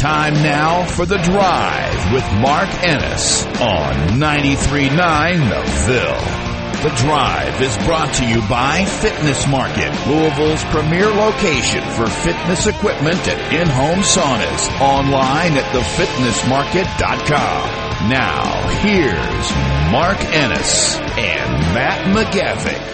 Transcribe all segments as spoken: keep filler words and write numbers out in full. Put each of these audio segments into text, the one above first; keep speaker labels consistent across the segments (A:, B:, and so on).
A: Time now for The Drive with Mark Ennis on ninety-three point nine The Ville. The Drive is brought to you by Fitness Market, Louisville's premier location for fitness equipment and in-home saunas. Online at the fitness market dot com. Now, here's Mark Ennis and Matt McGavick.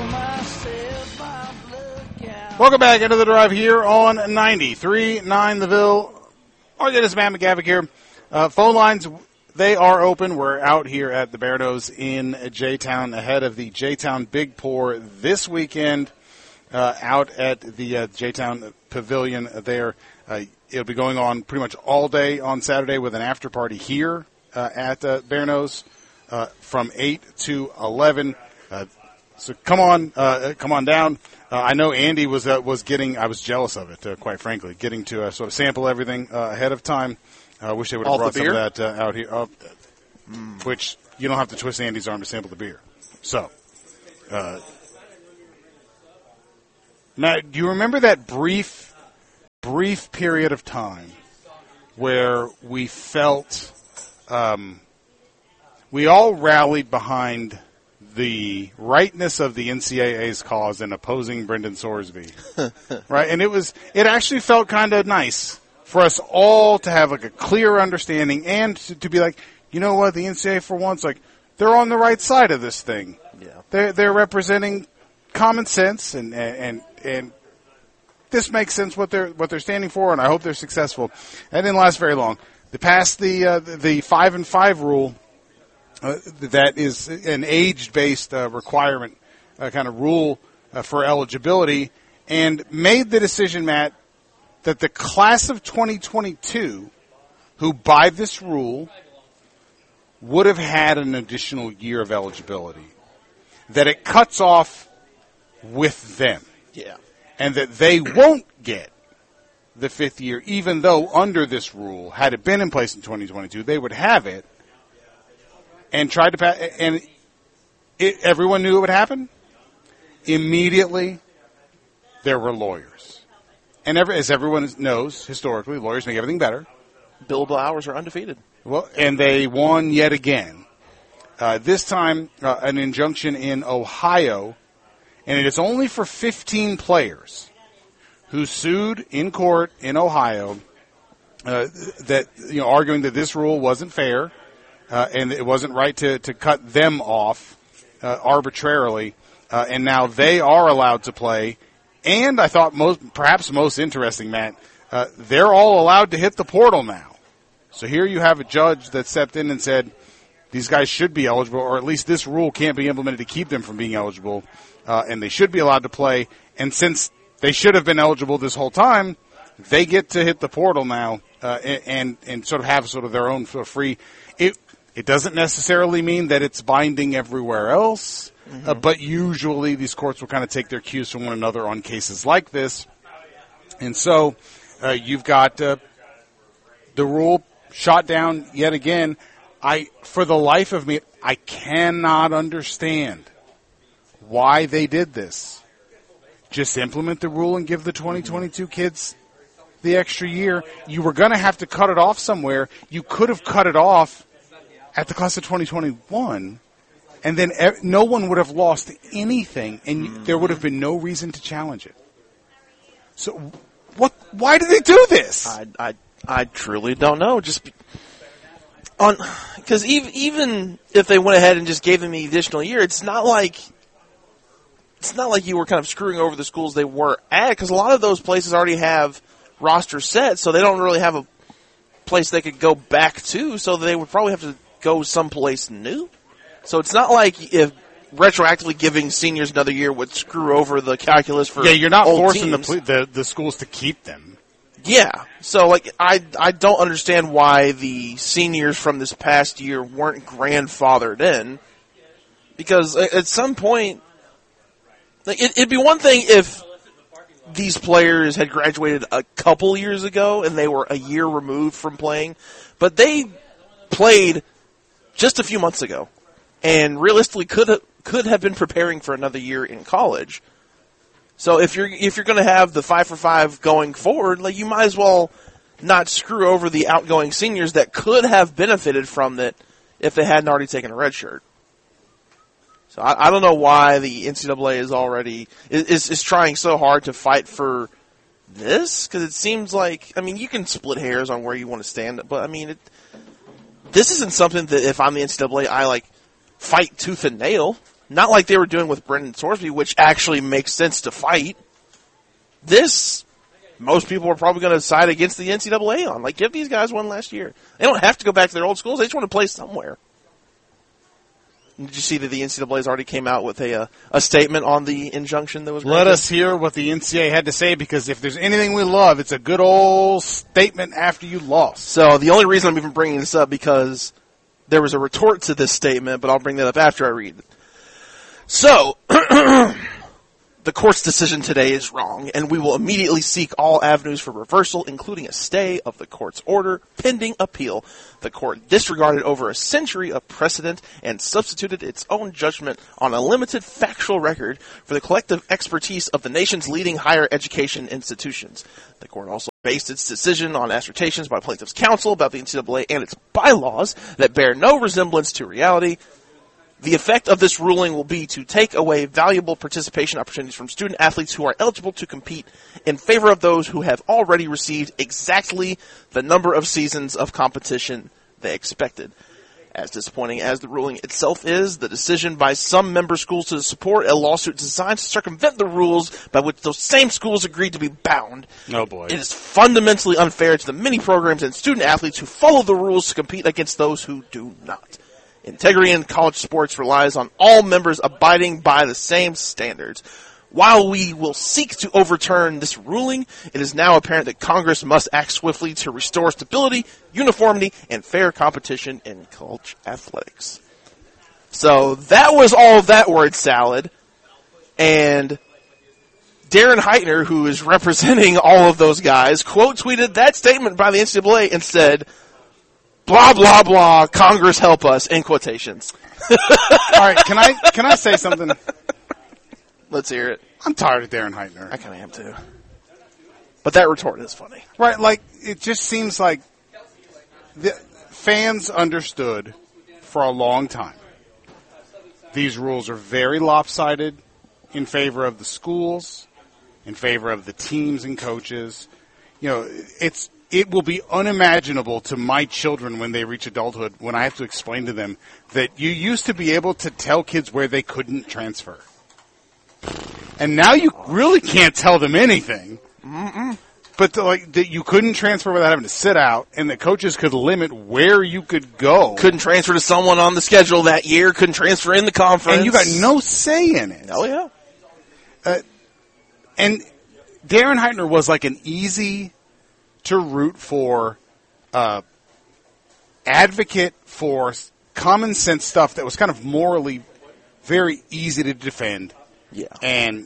B: Welcome back into The Drive here on ninety-three point nine The Ville. Mark Ennis, Matt McGavick here. Uh, phone lines, they are open. We're out here at the Bearnos in J-Town ahead of the J-Town Big Pour this weekend uh, out at the uh, J-Town Pavilion there. Uh, it'll be going on pretty much all day on Saturday with an after party here uh, at uh, Bearnos uh, from eight to eleven. Uh, so come on, uh, come on down. Uh, I know Andy was uh, was getting. I was jealous of it, uh, quite frankly, getting to uh, sort of sample everything uh, ahead of time. I uh, wish they would have
C: All
B: brought
C: the
B: some
C: beer?
B: of that uh, out here. Uh, mm. Which you don't have to twist Andy's arm to sample the beer. So, uh, Matt, do you remember that brief, brief period of time where we felt um, we all rallied behind the rightness of the N C double A's cause in opposing Brendan Sorsby, right? And it was, it actually felt kind of nice for us all to have like a clear understanding and to, to be like, you know what, the N C double A for once, like they're on the right side of this thing.
C: Yeah,
B: they're they're representing common sense and and and this makes sense what they're what they're standing for, and I hope they're successful. That didn't last very long. They passed the uh, the five and five rule. Uh, that is an age-based uh, requirement, uh, kind of rule uh, for eligibility, and made the decision, Matt, that the class of twenty twenty-two, who by this rule would have had an additional year of eligibility, that it cuts off with them.
C: Yeah.
B: And that they won't get the fifth year, even though under this rule, had it been in place in twenty twenty-two, they would have it. And tried to pass, and it, everyone knew it would happen. Immediately, there were lawyers, and every, as everyone knows, historically, lawyers make everything better.
C: Billable hours are undefeated.
B: Well, and they won yet again. Uh, this time, uh, an injunction in Ohio, and it is only for fifteen players who sued in court in Ohio uh, that you know, arguing that this rule wasn't fair. Uh, and it wasn't right to, to cut them off uh, arbitrarily, uh, and now they are allowed to play. And I thought most, perhaps most interesting, Matt, uh, they're all allowed to hit the portal now. So here you have a judge that stepped in and said these guys should be eligible, or at least this rule can't be implemented to keep them from being eligible, uh, and they should be allowed to play. And since they should have been eligible this whole time, they get to hit the portal now uh, and, and and sort of have sort of their own sort of free. It, It doesn't necessarily mean that it's binding everywhere else, mm-hmm. uh, but usually these courts will kind of take their cues from one another on cases like this. And so uh, you've got uh, the rule shot down yet again. I, for the life of me, I cannot understand why they did this. Just implement the rule and give the twenty twenty-two kids the extra year. You were going to have to cut it off somewhere. You could have cut it off at the class of twenty twenty-one, and then e- no one would have lost anything, and mm-hmm. there would have been no reason to challenge it. So, what? Why did they do this?
C: I, I, I truly don't know. Just be, on because even even if they went ahead and just gave them the additional year, it's not like it's not like you were kind of screwing over the schools they were at, because a lot of those places already have rosters set, so they don't really have a place they could go back to. So they would probably have to go someplace new. So it's not like if retroactively giving seniors another year would screw over the calculus for
B: yeah, you're not
C: old
B: forcing the,
C: teams.
B: the the schools to keep them.
C: Yeah, so like I I don't understand why the seniors from this past year weren't grandfathered in, because at some point, like it, it'd be one thing if these players had graduated a couple years ago and they were a year removed from playing, but they played just a few months ago, and realistically could have, could have been preparing for another year in college. So if you're if you're going to have the five for five going forward, like you might as well not screw over the outgoing seniors that could have benefited from it if they hadn't already taken a red shirt. So I, I don't know why the N C double A is already is, is trying so hard to fight for this, because it seems like, I mean, you can split hairs on where you want to stand, but I mean, it, this isn't something that if I'm the N C double A, I like fight tooth and nail. Not like they were doing with Brendan Sorsby, which actually makes sense to fight. This, most people are probably going to side against the N C double A on. Like, give these guys one last year. They don't have to go back to their old schools. They just want to play somewhere. Did you see that the N C double A has already came out with a uh, a statement on the injunction that was
B: Let
C: granted?
B: us hear what the N C double A had to say, because if there's anything we love, it's a good old statement after you lost.
C: So the only reason I'm even bringing this up because there was a retort to this statement, but I'll bring that up after I read it. So, the court's decision today is wrong, and we will immediately seek all avenues for reversal, including a stay of the court's order pending appeal. The court disregarded over a century of precedent and substituted its own judgment on a limited factual record for the collective expertise of the nation's leading higher education institutions. The court also based its decision on assertions by plaintiffs' counsel about the N C double A and its bylaws that bear no resemblance to reality. The effect of this ruling will be to take away valuable participation opportunities from student athletes who are eligible to compete in favor of those who have already received exactly the number of seasons of competition they expected. As disappointing as the ruling itself is, the decision by some member schools to support a lawsuit designed to circumvent the rules by which those same schools agreed to be bound.
B: Oh boy.
C: It is fundamentally unfair to the many programs and student athletes who follow the rules to compete against those who do not. Integrity in college sports relies on all members abiding by the same standards. While we will seek to overturn this ruling, it is now apparent that Congress must act swiftly to restore stability, uniformity, and fair competition in college athletics. So that was all of that word salad. And Darren Heitner, who is representing all of those guys, quote tweeted that statement by the N C double A and said, blah, blah, blah, Congress help us, in quotations.
B: All right, can I can I say something?
C: Let's hear it.
B: I'm tired of Darren Heitner.
C: I kind of am too. But that retort is funny.
B: Right, like, it just seems like the fans understood for a long time. These rules are very lopsided in favor of the schools, in favor of the teams and coaches. You know, it's it will be unimaginable to my children when they reach adulthood when I have to explain to them that you used to be able to tell kids where they couldn't transfer. And now you really can't tell them anything.
C: Mm-mm.
B: But the, like that you couldn't transfer without having to sit out, and that coaches could limit where you could go.
C: Couldn't transfer to someone on the schedule that year. Couldn't transfer in the conference.
B: And you got no say in it.
C: Oh, yeah.
B: Uh, and Darren Heitner was like an easy to root for uh, advocate for common sense stuff that was kind of morally very easy to defend.
C: Yeah.
B: And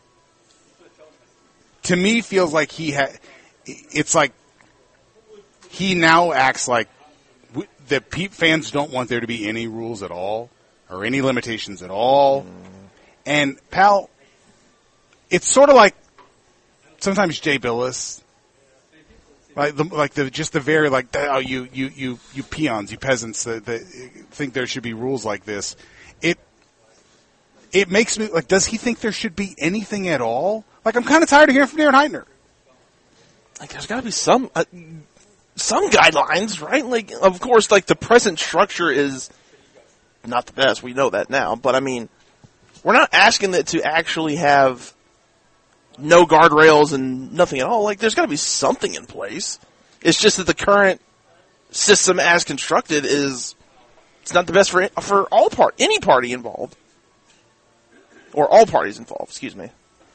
B: to me feels like he had, it's like he now acts like w- the Peep fans don't want there to be any rules at all or any limitations at all. Mm. And pal, it's sort of like sometimes Jay Billis, like the, like the just the very like oh you you you you peons, you peasants that, that think there should be rules like this. It it makes me like, does he think there should be anything at all? Like, I'm kind of tired of hearing from Darren Heitner.
C: Like, there's got to be some uh, some guidelines, right? Like, of course, like the present structure is not the best. We know that now, but I mean, we're not asking that to actually have no guardrails and nothing at all. Like, there's got to be something in place. It's just that the current system, as constructed, is it's not the best for for all part any party involved, or all parties involved. Excuse me.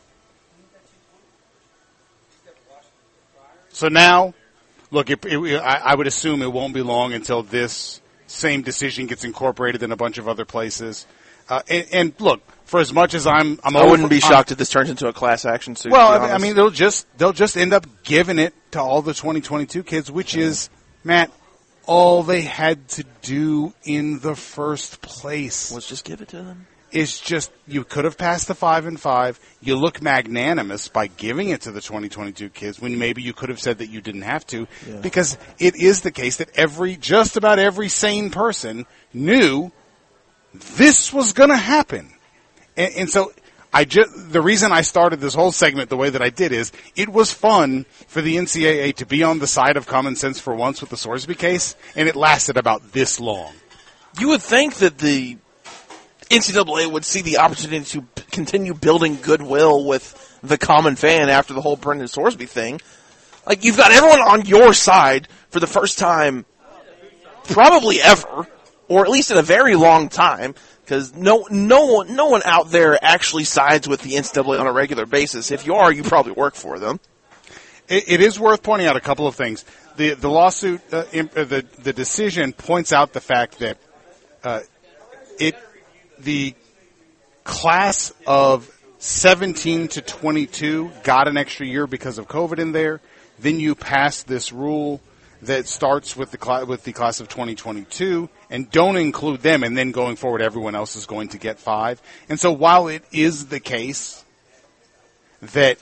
B: So now, look, it, it, I, I would assume it won't be long until this same decision gets incorporated in a bunch of other places. Uh, and, and look, for as much as I'm, I'm
C: I
B: over,
C: wouldn't be shocked
B: I'm,
C: if this turns into a class action suit.
B: Well, I mean, they'll just they'll just end up giving it to all the twenty twenty-two kids, which is, Matt, all they had to do in the first place.
C: Let's just give it to them.
B: is just you could have passed the five and five. You look magnanimous by giving it to the twenty twenty-two kids when maybe you could have said that you didn't have to, yeah. because it is the case that every just about every sane person knew this was going to happen, and, and so I just the reason I started this whole segment the way that I did is it was fun for the N C double A to be on the side of common sense for once with the Sorsby case, and it lasted about this long.
C: You would think that the N C double A would see the opportunity to p- continue building goodwill with the common fan after the whole Brendan Sorsby thing. Like, you've got everyone on your side for the first time probably ever, or at least in a very long time, because no, no one, no one out there actually sides with the N C double A on a regular basis. If you are, you probably work for them.
B: It, it is worth pointing out a couple of things. The the lawsuit, uh, imp, uh, the the decision points out the fact that uh, it. The class of seventeen to twenty-two got an extra year because of COVID in there. Then you pass this rule that starts with the cl- with the class of twenty twenty-two and don't include them, and then going forward everyone else is going to get five. And so while it is the case that,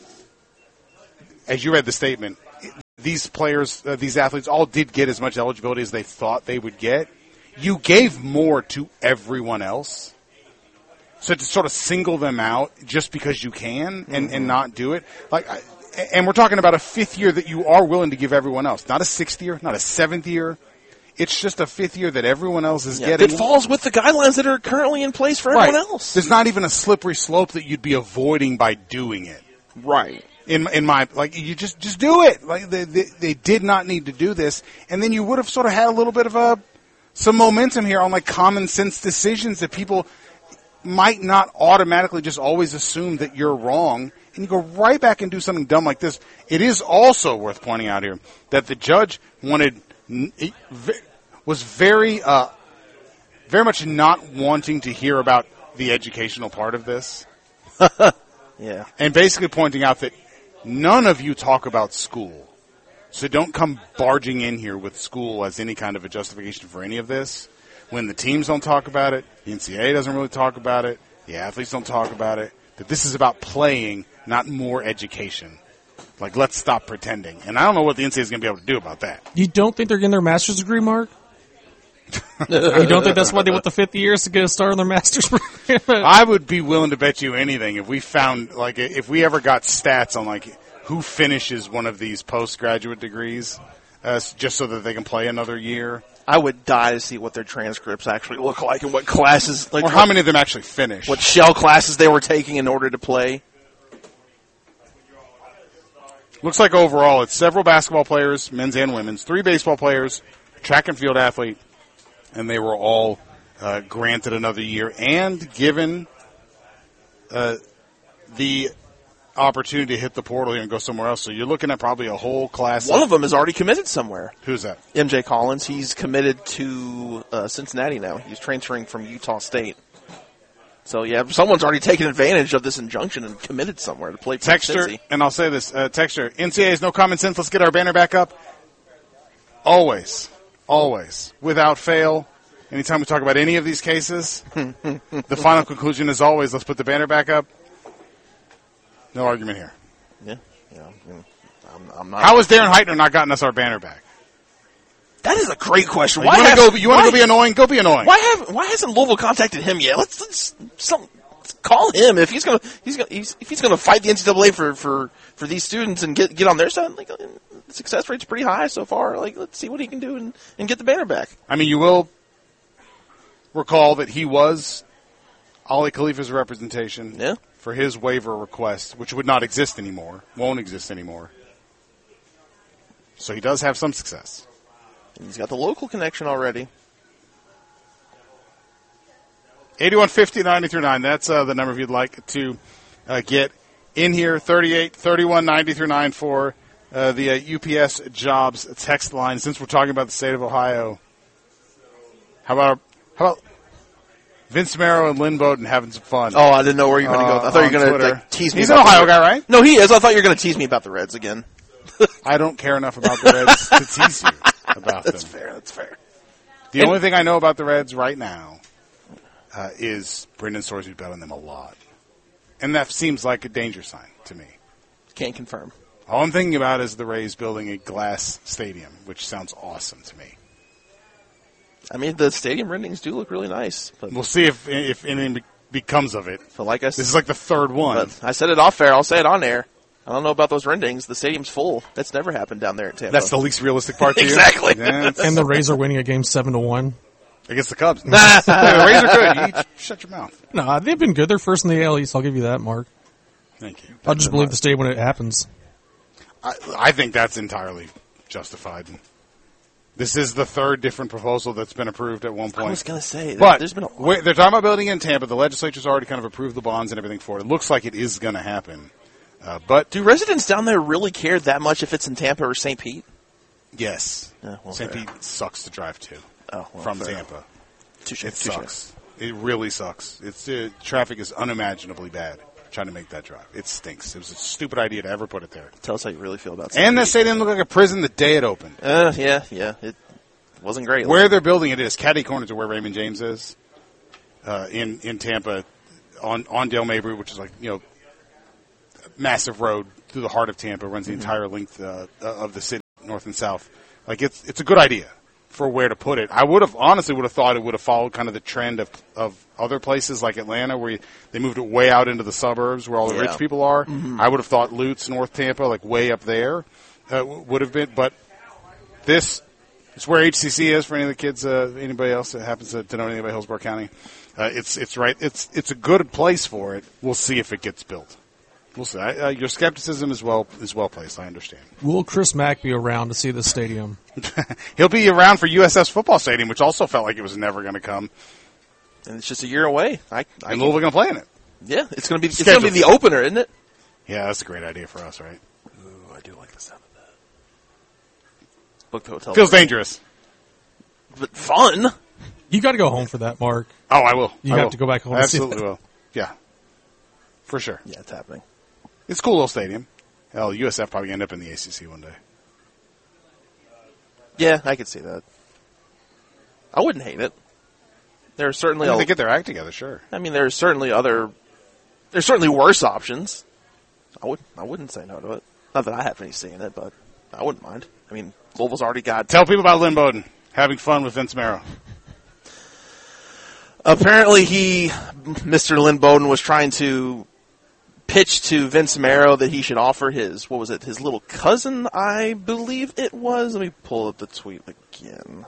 B: as you read the statement, these players, uh, these athletes all did get as much eligibility as they thought they would get, you gave more to everyone else. So to sort of single them out just because you can and, mm-hmm. and not do it, like, and we're talking about a fifth year that you are willing to give everyone else, not a sixth year, not a seventh year. It's just a fifth year that everyone else is
C: yeah,
B: getting.
C: It falls with the guidelines that are currently in place for
B: right.
C: everyone else.
B: There's not even a slippery slope that you'd be avoiding by doing it.
C: Right.
B: In in my like, you just just do it. Like they, they they did not need to do this, and then you would have sort of had a little bit of a some momentum here on like common sense decisions that people might not automatically just always assume that you're wrong, and you go right back and do something dumb like this. It is also worth pointing out here that the judge wanted was very, uh, very much not wanting to hear about the educational part of this.
C: Yeah,
B: and basically pointing out that none of you talk about school, so don't come barging in here with school as any kind of a justification for any of this. When the teams don't talk about it, the N C double A doesn't really talk about it, the athletes don't talk about it, that this is about playing, not more education. Like, let's stop pretending. And I don't know what the N C double A is going to be able to do about that.
D: You don't think they're getting their master's degree, Mark? You don't think that's why they want the fifth year is to get a start on their master's program?
B: I would be willing to bet you anything if we found, like, if we ever got stats on, like, who finishes one of these postgraduate degrees, uh, just so that they can play another year.
C: I would die to see what their transcripts actually look like and what classes, like,
B: or how many of them actually finish.
C: What shell classes they were taking in order to play.
B: Looks like overall it's several basketball players, men's and women's, three baseball players, track and field athlete, and they were all uh, granted another year and given uh, the opportunity to hit the portal here and go somewhere else. So you're looking at probably a whole class.
C: One of, of them is already committed somewhere.
B: Who's that?
C: M J Collins. He's committed to uh, Cincinnati now. He's transferring from Utah State. So, yeah, someone's already taken advantage of this injunction and committed somewhere to play for
B: Texture,
C: Cincy.
B: and I'll say this, uh, Texture, N C double A has no common sense. Let's get our banner back up. Always, always, without fail, anytime we talk about any of these cases, the final conclusion is always, let's put the banner back up. No argument here.
C: Yeah, yeah. I'm, I'm not.
B: How has Darren Heitner not gotten us our banner back?
C: That is a great question.
B: You want to go? You want to go be annoying? Go be annoying.
C: Why have? Why hasn't Louisville contacted him yet? Let's, let's, some, let's call him if he's gonna. He's gonna. He's, if he's gonna fight the N C double A for, for, for these students and get get on their side. Like, the success rate's pretty high so far. Like, let's see what he can do and, and get the banner back.
B: I mean, you will recall that he was Ali Khalifa's representation.
C: Yeah.
B: For his waiver request, which would not exist anymore, won't exist anymore. So he does have some success.
C: And he's got the local connection already.
B: eighty-one fifty, ninety-three nine. That's uh, the number if you'd like to uh, get in here. thirty-eight thirty-one, ninety-three nine for uh, the uh, U P S Jobs text line. Since we're talking about the state of Ohio, how about how about Vince Marrow and Lynn Bowden having some fun?
C: Oh, I didn't know where you were going to
B: uh,
C: go. I thought you were going to like, tease me.
B: He's an
C: about
B: Ohio guy, right?
C: No, he is. I thought you were going to tease me about the Reds again.
B: I don't care enough about the Reds to tease you about
C: That's
B: them.
C: fair. That's fair.
B: The
C: and,
B: only thing I know about the Reds right now uh, is Brendan Sorsby betting them a lot. And that seems like a danger sign to me.
C: Can't confirm.
B: All I'm thinking about is the Rays building a glass stadium, which sounds awesome to me.
C: I mean, the stadium renderings do look really nice. But
B: We'll see if if anything becomes of it.
C: but like I
B: This
C: said,
B: is like the third one.
C: but I said it off air. I'll say it on air. I don't know about those renderings. The stadium's full. That's never happened down there at Tampa.
B: That's the least realistic part to you?
C: Exactly.
B: Yeah, it's-
D: And the Rays are winning a game seven to one.
B: against the Cubs. Yeah, the Rays are good. You each shut your mouth.
D: No, they've been good. They're first in the A L East. I'll give you that, Mark.
B: Thank you.
D: I'll just believe the state when it happens.
B: I, I think that's entirely justified. This is the third different proposal that's been approved at one point.
C: I was going to say,
B: But
C: there's been a lot.
B: wait, they're talking about building in Tampa. The legislature's already kind of approved the bonds and everything for it. It looks like it is going to happen. Uh, but
C: Do residents down there really care that much if it's in Tampa or Saint Pete?
B: yes,
C: Yeah, well,
B: Saint
C: fair.
B: Pete sucks to drive to
C: Oh, well,
B: from
C: fair.
B: Tampa.
C: Touche,
B: It
C: touche.
B: sucks. It really sucks. It's uh, traffic is unimaginably bad trying to make that drive. It stinks. It was a stupid idea to ever put it there.
C: Tell us how you really feel about Saint
B: And that
C: Pete.
B: stadium looked like a prison the day it opened.
C: Uh, yeah, yeah. It wasn't great.
B: Where they're building it is catty corner to where Raymond James is uh, in in Tampa on on Dale Mabry, which is like you know massive road through the heart of Tampa, runs the entire length uh, of the city, north and south. Like it's it's a good idea for where to put it. I would have honestly would have thought it would have followed kind of the trend of of other places like Atlanta, where you, they moved it way out into the suburbs where all the
C: Yeah.
B: rich people are. I would have thought Lutz, North Tampa, like way up there, uh, w- would have been. But this is where H C C is for any of the kids, uh, anybody else that happens to, to know anything about Hillsborough County. Uh, it's it's right. It's it's a good place for it. We'll see if it gets built. We'll see. I, uh, your skepticism is well is well placed. I understand.
D: Will Chris Mack be around to see the stadium?
B: He'll be around for U S F's football stadium, which also felt like it was never going to come.
C: And it's just a year away. I, I
B: And Louisville going to play in it.
C: yeah, it's going to be it's going to be
B: Scheduled.
C: the opener, isn't it?
B: Yeah, that's a great idea for us, right?
C: Ooh, I do like the sound of that. Book the hotel.
B: Feels dangerous.
C: but fun.
D: You got to go home for that, Mark.
B: Oh, I will.
D: You
B: I
D: have
B: will.
D: to go back home and see
B: Absolutely
D: that.
B: will. Yeah, for sure.
C: Yeah, it's happening.
B: It's a cool little stadium. Hell, U S F probably end up in the A C C one day.
C: Yeah, I could see that. I wouldn't hate it. There are certainly.
B: If
C: a-
B: they get their act together, sure.
C: I mean, there's certainly other. There's certainly worse options. I would. I wouldn't say no to it. Not that I have any say in it, but I wouldn't mind. I mean, Louisville's already got.
B: Tell people about Lynn Bowden having fun with Vince Marrow.
C: Apparently, he, Mister Lynn Bowden, was trying to pitch to Vince Marrow that he should offer his, what was it, his little cousin, I believe it was. Let me pull up the tweet again.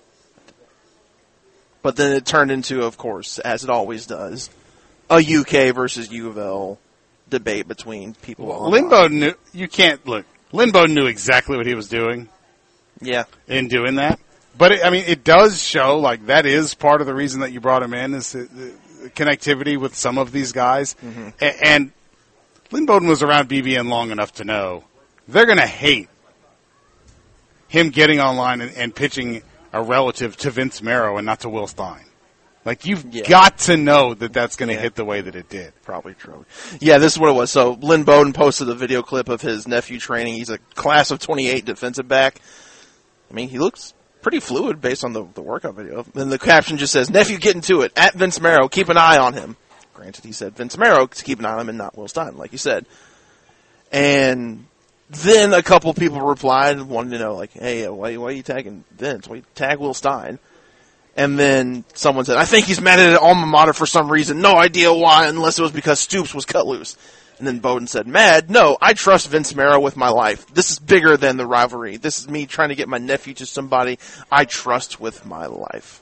C: But then it turned into, of course, as it always does, a U K versus U of L debate between people.
B: Well,
C: online.
B: Lynn Bowden knew, you can't, look, Lynn Bowden knew exactly what he was doing
C: Yeah.
B: in doing that. But, it, I mean, it does show, like, that is part of the reason that you brought him in, is the, the connectivity with some of these guys.
C: Mm-hmm.
B: A- and Lynn Bowden was around B B N long enough to know they're going to hate him getting online and, and pitching a relative to Vince Marrow and not to Will Stein. Like, you've
C: Yeah.
B: got to know that that's going to
C: Yeah.
B: hit the way that it did.
C: Probably true. Yeah, this is what it was. So Lynn Bowden posted a video clip of his nephew training. He's a class of twenty-eight defensive back. I mean, he looks pretty fluid based on the, the workout video. And the caption just says, "Nephew getting to it. At Vince Marrow, keep an eye on him." Granted, he said Vince Marrow to keep an eye on him and not Will Stein, like you said. And then a couple people replied, wanting to know, like, "Hey, why, why are you tagging Vince? Why you tag Will Stein?" And then someone said, "I think he's mad at alma mater for some reason. No idea why, unless it was because Stoops was cut loose." And then Bowden said, "Mad? No, I trust Vince Marrow with my life. This is bigger than the rivalry. This is me trying to get my nephew to somebody I trust with my life."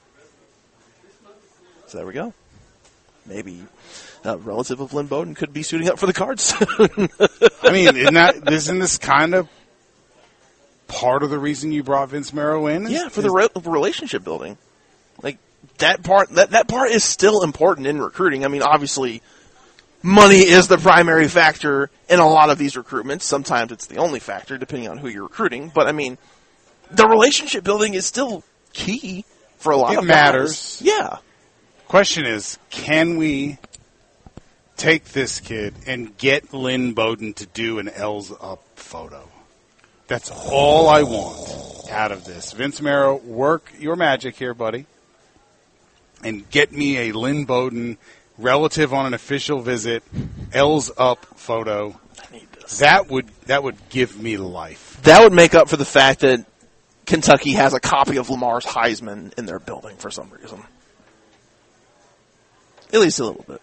C: So there we go. Maybe a relative of Lynn Bowden could be suiting up for the Cards soon.
B: I mean, isn't, that, isn't this kind of part of the reason you brought Vince Marrow in?
C: Yeah, for the re- relationship building. Like, that part, that, that part is still important in recruiting. I mean, obviously, money is the primary factor in a lot of these recruitments. Sometimes it's the only factor, depending on who you're recruiting. But, I mean, the relationship building is still key for a lot
B: It
C: of
B: matters.
C: guys. Yeah.
B: Question is, can we take this kid and get Lynn Bowden to do an L's up photo? That's all I want out of this. Vince Marrow, work your magic here, buddy. and get me a Lynn Bowden relative on an official visit, L's up photo.
C: I need this.
B: That would that would give me life.
C: That would make up for the fact that Kentucky has a copy of Lamar's Heisman in their building for some reason. At least a little bit.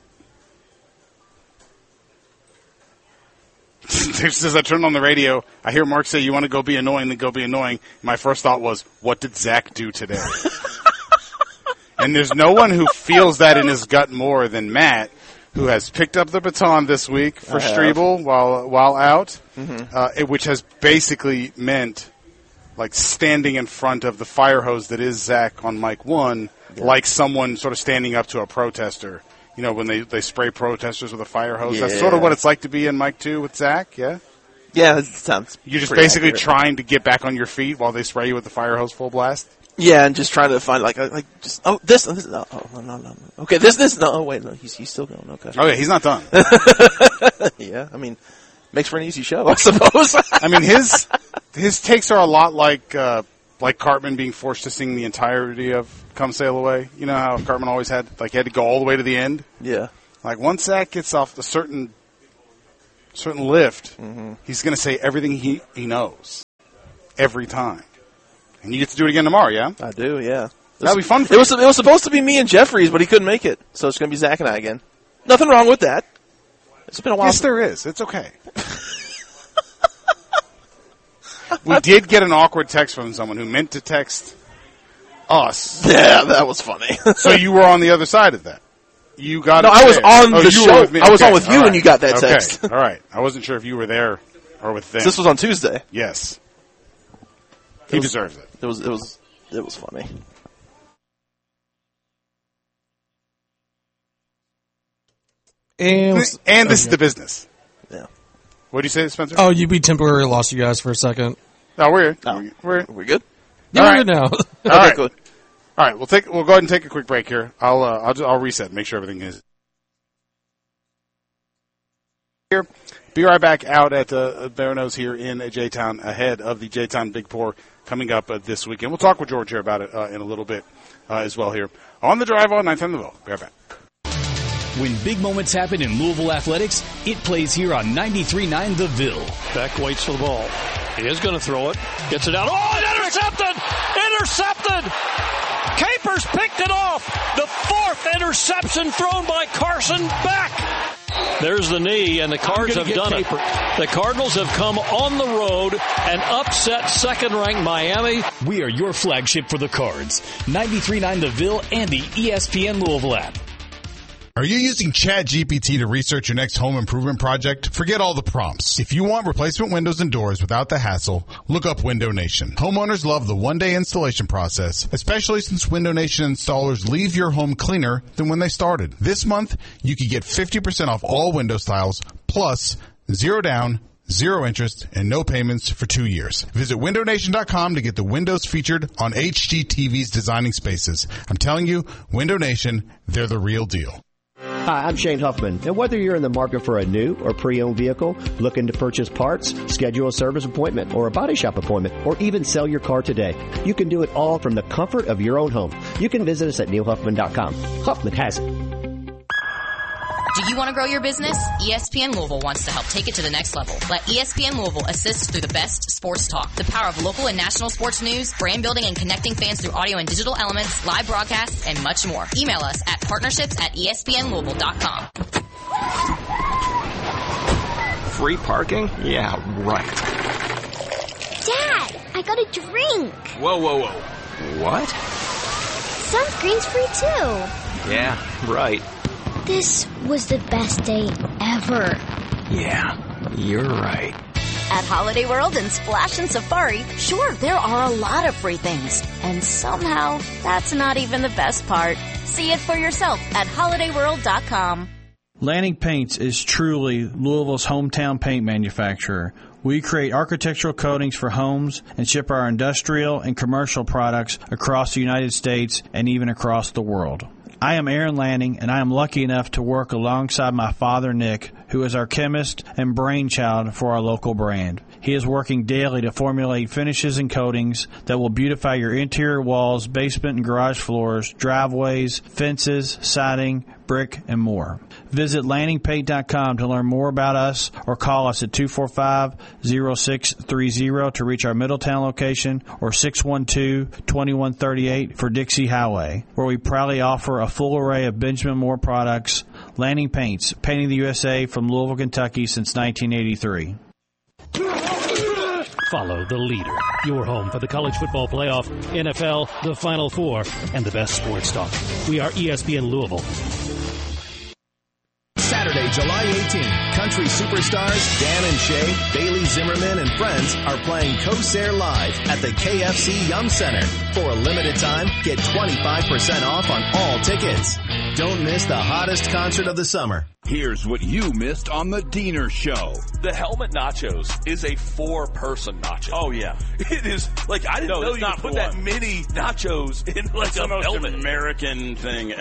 B: As I turned on the radio, I hear Mark say, "You want to go be annoying, then go be annoying." My first thought was, "What did Zach do today?" And there's no one who feels that in his gut more than Matt, who has picked up the baton this week for Strebel while while out, mm-hmm. uh, it, which has basically meant like standing in front of the fire hose that is Zach on mic one, yeah. like someone sort of standing up to a protester. You know, when they, they spray protesters with a fire hose.
C: Yeah.
B: That's sort of what it's like to be in mic two with Zach, yeah?
C: Yeah, that sounds
B: You're just basically
C: accurate.
B: trying to get back on your feet while they spray you with the fire hose full blast?
C: Yeah, and just trying to find, like, like just, oh, this, this, oh, no, no, no. Okay, this, this, no, oh, wait, no, he's, he's still going, okay.
B: Oh, yeah, he's not done.
C: Yeah, I mean, makes for an easy show, I suppose.
B: I mean, his his takes are a lot like uh, like Cartman being forced to sing the entirety of Come Sail Away. You know how Cartman always had, like, he had to go all the way to the end?
C: Yeah.
B: Like, once Zach gets off a certain certain lift, mm-hmm. he's going to say everything he, he knows every time. And you get to do it again tomorrow, yeah?
C: I do, yeah.
B: That'll be fun for
C: it
B: you.
C: was, it was supposed to be me and Jeffries, but he couldn't make it. So it's going to be Zach and I again. Nothing wrong with that. It's been a while.
B: Yes, there is. It's okay. We did get an awkward text from someone who meant to text us.
C: Yeah, that was funny.
B: So you were on the other side of that. You got
C: No,
B: it
C: I was
B: there.
C: on
B: oh,
C: the
B: you
C: show.
B: were with me.
C: I was
B: okay.
C: on with you
B: All
C: when you got that
B: okay.
C: text.
B: All right. I wasn't sure if you were there or with them.
C: This was on Tuesday.
B: Yes. He
C: was,
B: deserves it.
C: It was it was it was funny.
D: And,
B: and this
D: okay.
B: is the business.
C: Yeah.
B: What did you say, Spencer?
D: Oh, you we temporarily lost you guys for a second.
B: No, we're here.
C: No.
B: We're,
C: Are we good?
D: Yeah,
B: All
D: we're
B: right.
D: good now.
B: All
C: Okay,
B: right.
C: good.
B: All right. We'll take. We'll go ahead and take a quick break here. I'll. Uh, I'll. Just, I'll reset. Make sure everything is here. Be right back out at uh, Barano's here in uh, J-Town ahead of the J-Town Big Pour coming up uh, this weekend. We'll talk with George here about it uh, in a little bit uh, as well here on the drive on nine ten The Ville. Be right back.
E: When big moments happen in Louisville athletics, it plays here on ninety-three point nine The Ville.
F: Beck waits for the ball. He is going to throw it. Gets it out. Oh, intercepted! Intercepted! Capers picked it off. The fourth interception thrown by Carson Beck. There's the knee, and the Cards have done Caper. it. The Cardinals have come on the road and upset second-ranked Miami.
E: We are your flagship for the Cards. ninety-three point nine The Ville and the E S P N Louisville app.
G: Are you using ChatGPT to research your next home improvement project? Forget all the prompts. If you want replacement windows and doors without the hassle, look up Window Nation. Homeowners love the one-day installation process, especially since Window Nation installers leave your home cleaner than when they started. This month, you could get fifty percent off all window styles, plus zero down, zero interest, and no payments for two years. Visit window nation dot com to get the windows featured on H G T V's Designing Spaces. I'm telling you, Window Nation, they're the real deal.
H: Hi, I'm Shane Huffman, and whether you're in the market for a new or pre-owned vehicle, looking to purchase parts, schedule a service appointment or a body shop appointment, or even sell your car today, you can do it all from the comfort of your own home. You can visit us at neil huffman dot com. Huffman has it.
I: Do you want to grow your business? E S P N Louisville wants to help take it to the next level. Let E S P N Louisville assist through the best sports talk. The power of local and national sports news, brand building and connecting fans through audio and digital elements, live broadcasts, and much more. Email us at partnerships at E S P N Louisville dot com.
J: Free parking? Yeah, right.
K: Dad, I got a drink.
J: Whoa, whoa, whoa. What?
K: Sunscreen's free too.
J: Yeah, right.
K: This was the best day ever.
J: Yeah, you're right.
L: At Holiday World and Splash and Safari, sure, there are a lot of free things. And somehow, that's not even the best part. See it for yourself at holiday world dot com.
M: Lanning Paints is truly Louisville's hometown paint manufacturer. We create architectural coatings for homes and ship our industrial and commercial products across the United States and even across the world. I am Aaron Lanning, and I am lucky enough to work alongside my father, Nick, who is our chemist and brainchild for our local brand. He is working daily to formulate finishes and coatings that will beautify your interior walls, basement and garage floors, driveways, fences, siding, brick, and more. Visit lanning paint dot com to learn more about us or call us at two four five, zero six three zero to reach our Middletown location or six one two, two one three eight for Dixie Highway, where we proudly offer a full array of Benjamin Moore products. Lanning Paints, painting the U S A from Louisville, Kentucky since nineteen eighty-three.
N: Follow the leader. Your home for the college football playoff, N F L, the Final Four, and the best sports talk. We are E S P N Louisville.
O: Saturday, July eighteenth, country superstars Dan and Shay, Bailey Zimmerman, and friends are playing Kosair Live at the K F C Yum Center. For a limited time, get twenty-five percent off on all tickets. Don't miss the hottest concert of the summer.
A: Here's what you missed on the Diener Show.
P: The helmet nachos is a four-person nacho.
Q: Oh, yeah.
P: It is, like, I didn't
Q: no,
P: know you
Q: not
P: could put that
Q: one.
P: many nachos in, like,
Q: it's
P: a
Q: the most
P: helmet.
Q: American thing